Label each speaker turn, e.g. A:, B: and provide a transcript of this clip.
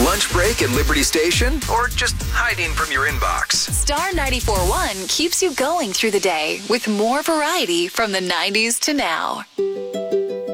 A: Lunch break at Liberty Station? Or just hiding from your inbox?
B: Star 94.1 keeps you going through the day with more variety from the 90s to now.